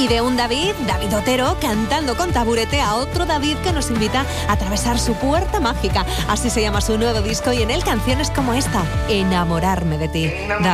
Y de un David Otero, cantando con Taburete a otro David que nos invita a atravesar su puerta mágica. Así se llama su nuevo disco y en él canciones como esta, Enamorarme de ti.